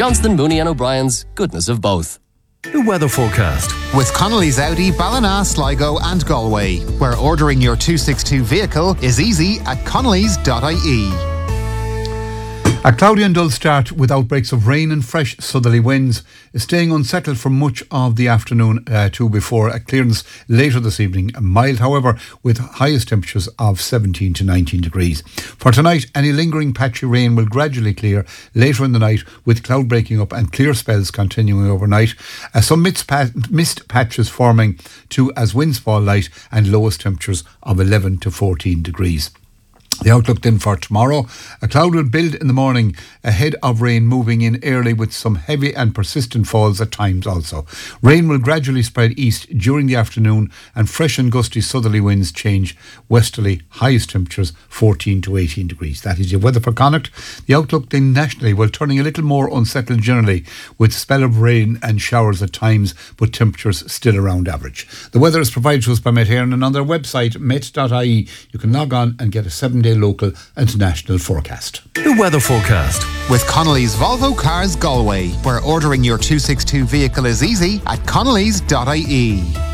Johnston, Mooney and O'Brien's goodness of both. The weather forecast with Connolly's Audi, Ballina, Sligo and Galway, where ordering your 262 vehicle is easy at connellys.ie. A cloudy and dull start with outbreaks of rain and fresh southerly winds is staying unsettled for much of the afternoon too, before a clearance later this evening. Mild, however, with highest temperatures of 17 to 19 degrees. For tonight, any lingering patchy rain will gradually clear later in the night, with cloud breaking up and clear spells continuing overnight. Some mist patches forming too as winds fall light, and lowest temperatures of 11 to 14 degrees. The outlook then for tomorrow: a cloud will build in the morning ahead of rain moving in early, with some heavy and persistent falls at times also. Rain will gradually spread east during the afternoon, and fresh and gusty southerly winds change westerly, highest temperatures 14 to 18 degrees. That is your weather for Connacht. The outlook then nationally, well, turning a little more unsettled generally, with spell of rain and showers at times, but temperatures still around average. The weather is provided to us by Met Éireann, and on their website met.ie you can log on and get a 7-day local and national forecast. The weather forecast with Connolly's Volvo Cars Galway, where ordering your 262 vehicle is easy at connellys.ie.